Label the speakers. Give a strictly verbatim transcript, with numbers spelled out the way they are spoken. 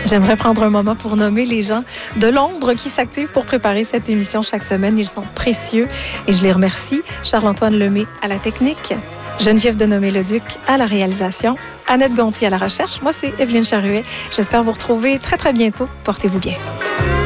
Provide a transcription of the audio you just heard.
Speaker 1: J'aimerais prendre un moment pour nommer les gens de l'ombre qui s'activent pour préparer cette émission chaque semaine. Ils sont précieux et je les remercie. Charles-Antoine Lemay à la technique, Geneviève Denomé-Leduc à la réalisation, Annette Gontier à la recherche. Moi, c'est Evelyne Charuet. J'espère vous retrouver très, très bientôt. Portez-vous bien.